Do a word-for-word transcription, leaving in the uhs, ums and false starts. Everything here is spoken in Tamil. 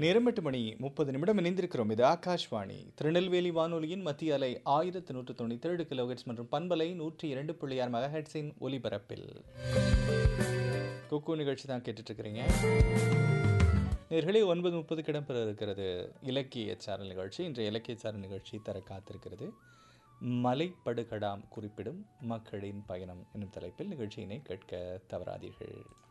நேரம் எட்டு மணி முப்பது நிமிடம் இணைந்திருக்கிறோம். இது ஆகாஷ்வாணி திருநெல்வேலி வானொலியின் மத்திய அலை ஆயிரத்து நூற்று தொண்ணூற்றி ஏழு கிலோஹெட்ஸ் மற்றும் பண்பலை நூற்றி இரண்டு புள்ளி ஆறு மெகாஹெட்ஸின் ஒலிபரப்பில் குக்கு நிகழ்ச்சி தான் கேட்டுட்டு இருக்கிறீங்க. நேர்களே ஒன்பது முப்பதுக்கு இடம்பெற இருக்கிறது இலக்கிய சாரல் நிகழ்ச்சி. இன்றைய இலக்கிய சாரல் நிகழ்ச்சி தர காத்திருக்கிறது மலைப்படுகடாம் குறிப்பிடும் மக்களின் பயணம் என்னும் தலைப்பில் நிகழ்ச்சியினை கேட்க தவறாதீர்கள்.